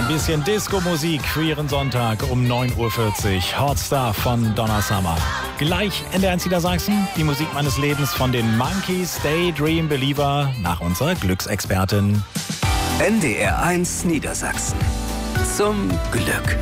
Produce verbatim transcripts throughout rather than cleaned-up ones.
Ein bisschen Disco-Musik für Ihren Sonntag um neun Uhr vierzig. Hot Star von Donna Summer. Gleich in der eins Niedersachsen die Musik meines Lebens von den Monkees, Daydream Believer, nach unserer Glücksexpertin. N D R eins Niedersachsen. Zum Glück.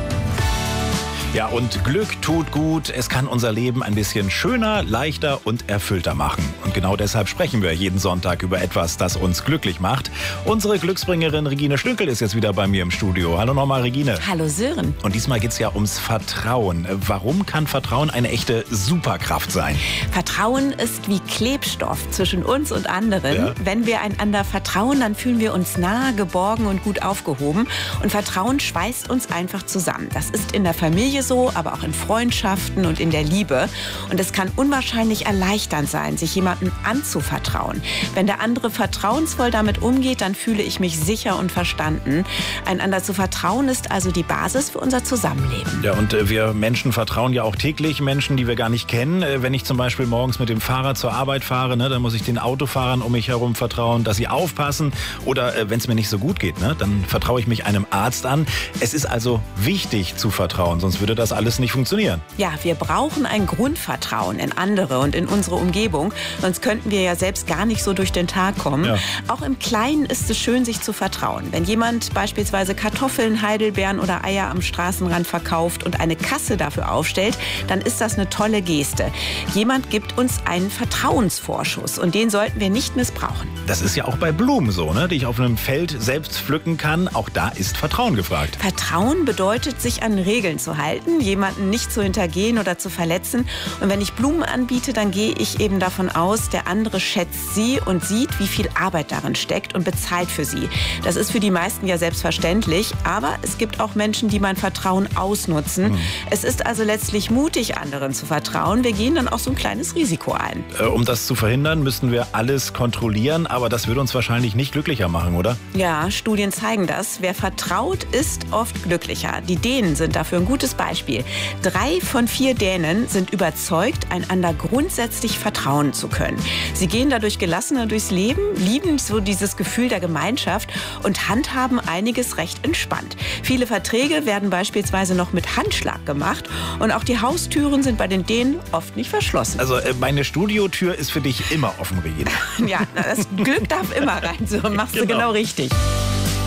Ja, und Glück tut gut. Es kann unser Leben ein bisschen schöner, leichter und erfüllter machen. Und genau deshalb sprechen wir jeden Sonntag über etwas, das uns glücklich macht. Unsere Glücksbringerin Regine Stünkel ist jetzt wieder bei mir im Studio. Hallo nochmal, Regine. Hallo, Sören. Und diesmal geht es ja ums Vertrauen. Warum kann Vertrauen eine echte Superkraft sein? Vertrauen ist wie Klebstoff zwischen uns und anderen. Ja. Wenn wir einander vertrauen, dann fühlen wir uns nah, geborgen und gut aufgehoben. Und Vertrauen schweißt uns einfach zusammen. Das ist in der Familie so, aber auch in Freundschaften und in der Liebe. Und es kann unwahrscheinlich erleichternd sein, sich jemandem anzuvertrauen. Wenn der andere vertrauensvoll damit umgeht, dann fühle ich mich sicher und verstanden. Einander zu vertrauen ist also die Basis für unser Zusammenleben. Ja, und äh, wir Menschen vertrauen ja auch täglich Menschen, die wir gar nicht kennen. Äh, wenn ich zum Beispiel morgens mit dem Fahrrad zur Arbeit fahre, ne, dann muss ich den Autofahrern um mich herum vertrauen, dass sie aufpassen. Oder äh, wenn es mir nicht so gut geht, ne, dann vertraue ich mich einem Arzt an. Es ist also wichtig zu vertrauen, sonst würde das alles nicht funktionieren. Ja, wir brauchen ein Grundvertrauen in andere und in unsere Umgebung. Sonst könnten wir ja selbst gar nicht so durch den Tag kommen. Ja. Auch im Kleinen ist es schön, sich zu vertrauen. Wenn jemand beispielsweise Kartoffeln, Heidelbeeren oder Eier am Straßenrand verkauft und eine Kasse dafür aufstellt, dann ist das eine tolle Geste. Jemand gibt uns einen Vertrauensvorschuss und den sollten wir nicht missbrauchen. Das ist ja auch bei Blumen so, ne, die ich auf einem Feld selbst pflücken kann. Auch da ist Vertrauen gefragt. Vertrauen bedeutet, sich an Regeln zu halten, jemanden nicht zu hintergehen oder zu verletzen. Und wenn ich Blumen anbiete, dann gehe ich eben davon aus, der andere schätzt sie und sieht, wie viel Arbeit darin steckt und bezahlt für sie. Das ist für die meisten ja selbstverständlich, aber es gibt auch Menschen, die mein Vertrauen ausnutzen. Mhm. Es ist also letztlich mutig, anderen zu vertrauen. Wir gehen dann auch so ein kleines Risiko ein. Äh, um das zu verhindern, müssten wir alles kontrollieren, aber das würde uns wahrscheinlich nicht glücklicher machen, oder? Ja, Studien zeigen das. Wer vertraut, ist oft glücklicher. Die Dänen sind dafür ein gutes Beispiel. Beispiel. Drei von vier Dänen sind überzeugt, einander grundsätzlich vertrauen zu können. Sie gehen dadurch gelassener durchs Leben, lieben so dieses Gefühl der Gemeinschaft und handhaben einiges recht entspannt. Viele Verträge werden beispielsweise noch mit Handschlag gemacht und auch die Haustüren sind bei den Dänen oft nicht verschlossen. Also äh, meine Studiotür ist für dich immer offen, Regina. Ja, das Glück darf immer rein, so machst genau. du genau richtig.